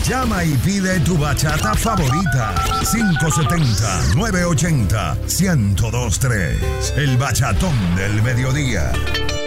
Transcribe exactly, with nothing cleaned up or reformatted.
Llama y pide tu bachata favorita. cinco siete cero, nueve ocho cero, uno cero dos tres. El bachatón del mediodía.